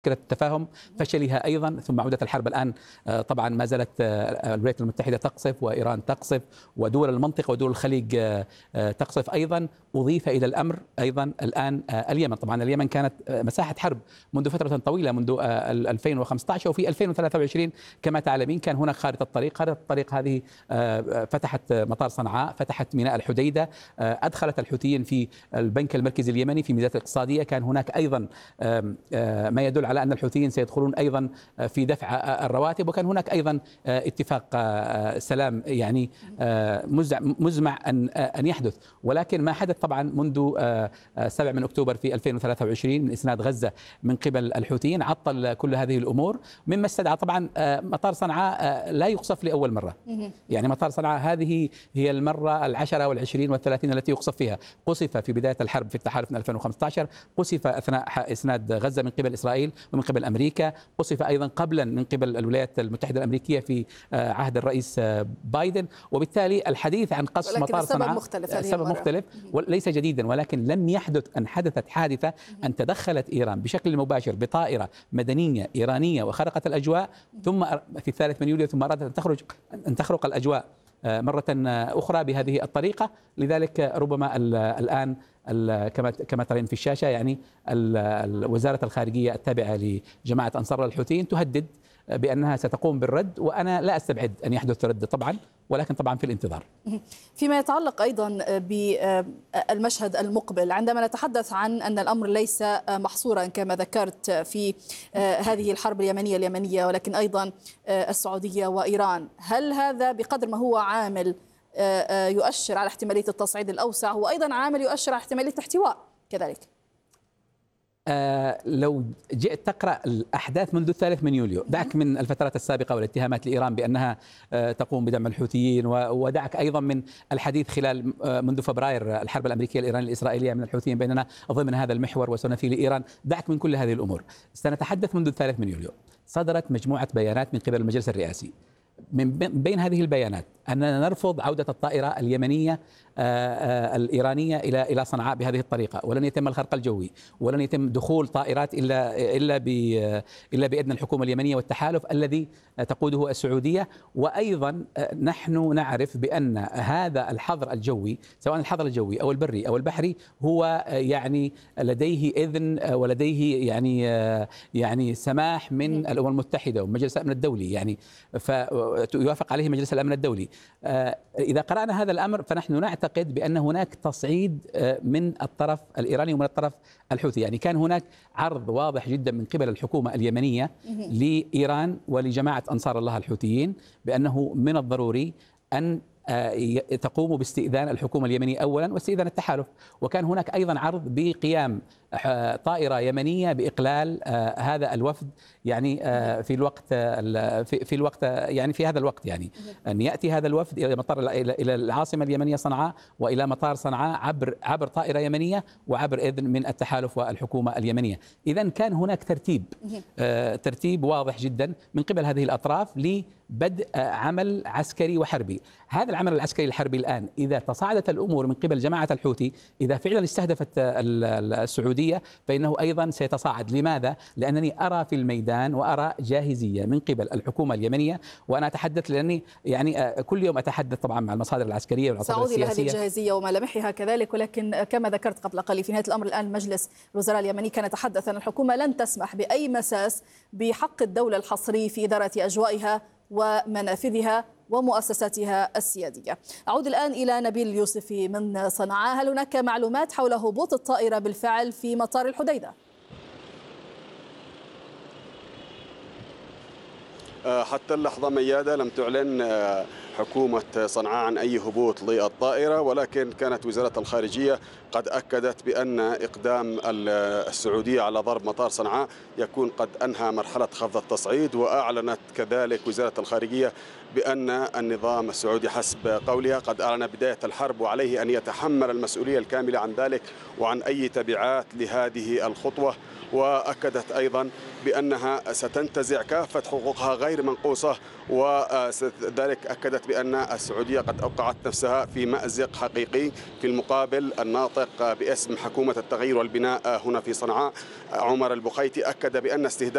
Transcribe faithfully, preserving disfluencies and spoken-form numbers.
مشكلة التفاهم، فشلها أيضا، ثم عودة الحرب الآن. طبعا ما زالت الولايات المتحدة تقصف وإيران تقصف ودول المنطقة ودول الخليج تقصف أيضا. أضيف إلى الأمر أيضا الآن اليمن. طبعا اليمن كانت مساحة حرب منذ فترة طويلة، منذ ألفين وخمسة عشر، وفي ألفين وثلاثة وعشرين كما تعلمين كان هناك خارطة الطريق. خارطة الطريق هذه فتحت مطار صنعاء، فتحت ميناء الحديدة، أدخلت الحوثيين في البنك المركزي اليمني في ميزات الاقتصادية. كان هناك أيضا ما يدل على أن الحوثيين سيدخلون أيضا في دفع الرواتب، وكان هناك أيضا اتفاق سلام يعني مزمع أن أن يحدث. ولكن ما حدث طبعا منذ سبعة من أكتوبر في ألفين وثلاثة وعشرين من إسناد غزة من قبل الحوثيين عطل كل هذه الأمور، مما استدعى طبعا مطار صنعاء لا يقصف لأول مرة. يعني مطار صنعاء هذه هي المرة العشرة والعشرين والثلاثين التي يقصف فيها. قصف في بداية الحرب في التحالف من ألفين وخمسة عشر، قصف أثناء إسناد غزة من قبل إسرائيل ومن قبل أمريكا، قصف أيضا قبلا من قبل الولايات المتحدة الأمريكية في عهد الرئيس بايدن. وبالتالي الحديث عن قصف مطار صنعاء مختلف سبب مختلف وليس جديدا، ولكن لم يحدث أن حدثت حادثة أن تدخلت إيران بشكل مباشر بطائرة مدنية إيرانية وخرقت الأجواء، ثم في الثالث من يوليو ثم أرادت أن تخرج أن تخرق الأجواء مرة أخرى بهذه الطريقة. لذلك ربما الآن كما كما ترين في الشاشة يعني وزارة الخارجية التابعة لجماعة أنصار الحوثيين تهدد بأنها ستقوم بالرد، وأنا لا أستبعد أن يحدث رد طبعا، ولكن طبعا في الانتظار. فيما يتعلق أيضا بالمشهد المقبل، عندما نتحدث عن أن الأمر ليس محصورا كما ذكرت في هذه الحرب اليمنية اليمنية ولكن أيضا السعودية وإيران، هل هذا بقدر ما هو عامل يؤشر على احتمالية التصعيد الأوسع هو أيضا عامل يؤشر على احتمالية الاحتواء كذلك؟ آه لو جئت تقرأ الأحداث منذ الثالث من يوليو، دعك من الفترات السابقة والاتهامات لإيران بأنها آه تقوم بدعم الحوثيين، ودعك أيضا من الحديث خلال آه منذ فبراير الحرب الأمريكية الإيرانية الإسرائيلية من الحوثيين بيننا ضمن هذا المحور وسنفي لإيران. دعك من كل هذه الأمور. سنتحدث منذ الثالث من يوليو صدرت مجموعة بيانات من قبل المجلس الرئاسي. من بين هذه البيانات أننا نرفض عودة الطائرة اليمنية الإيرانية إلى إلى صنعاء بهذه الطريقة، ولن يتم الخرق الجوي، ولن يتم دخول طائرات إلا إلا إلا بإذن الحكومة اليمنية والتحالف الذي تقوده السعودية. وأيضا نحن نعرف بأن هذا الحظر الجوي سواء الحظر الجوي أو البري أو البحري هو يعني لديه إذن ولديه يعني يعني سماح من الأمم المتحدة ومجلس الأمن الدولي، يعني فيوافق عليه مجلس الأمن الدولي. إذا قرأنا هذا الأمر فنحن نعتقد بأن هناك تصعيد من الطرف الإيراني ومن الطرف الحوثي. يعني كان هناك عرض واضح جدا من قبل الحكومة اليمنية لإيران ولجماعة أنصار الله الحوثيين بأنه من الضروري أن تقوم باستئذان الحكومة اليمنية أولا واستئذان التحالف. وكان هناك أيضا عرض بقيام طائرة يمنية بإقلال هذا الوفد يعني في الوقت في الوقت يعني في هذا الوقت يعني أن يأتي هذا الوفد إلى مطار إلى العاصمة اليمنية صنعاء وإلى مطار صنعاء عبر عبر طائرة يمنية وعبر إذن من التحالف والحكومة اليمنية. إذن كان هناك ترتيب ترتيب واضح جدا من قبل هذه الأطراف لبدء عمل عسكري وحربي. هذا العمل العسكري الحربي الآن إذا تصاعدت الأمور من قبل جماعة الحوثي، إذا فعلا استهدفت السعودية، فإنه أيضا سيتصاعد. لماذا؟ لأنني أرى في الميدان وأرى جاهزية من قبل الحكومة اليمنية، وأنا أتحدث لأني يعني كل يوم أتحدث طبعا مع المصادر العسكرية والمصادر السياسية. سأعود إلى هذه الجاهزية وملامحها كذلك، ولكن كما ذكرت قبل قليل في نهاية الأمر الآن مجلس الوزراء اليمني كان يتحدث أن الحكومة لن تسمح بأي مساس بحق الدولة الحصري في إدارة أجوائها ومنافذها ومؤسساتها السيادية. أعود الآن إلى نبيل اليوسفي من صنعاء، هل هناك معلومات حول هبوط الطائرة بالفعل في مطار الحديدة؟ حتى اللحظة ميادة لم تعلن حكومة صنعاء عن أي هبوط للطائرة، ولكن كانت وزارة الخارجية قد أكدت بأن إقدام السعودية على ضرب مطار صنعاء يكون قد أنهى مرحلة خفض التصعيد. وأعلنت كذلك وزارة الخارجية بأن النظام السعودي حسب قولها قد أعلن بداية الحرب وعليه أن يتحمل المسؤولية الكاملة عن ذلك وعن أي تبعات لهذه الخطوة. وأكدت أيضا بأنها ستنتزع كافة حقوقها غير منقوصة، وذلك أكدت بأن السعودية قد أوقعت نفسها في مأزق حقيقي. في المقابل الناطق باسم حكومة التغيير والبناء هنا في صنعاء عمر البخيتي أكد بأن استهداف